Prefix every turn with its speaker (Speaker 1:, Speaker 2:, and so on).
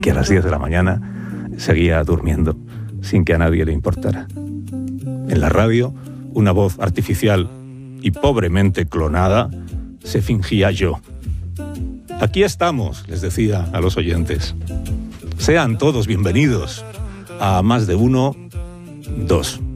Speaker 1: que a las 10 de la mañana seguía durmiendo sin que a nadie le importara. En la radio, una voz artificial y pobremente clonada se fingía yo. Aquí estamos, les decía a los oyentes. Sean todos bienvenidos a Más de Uno, Dos.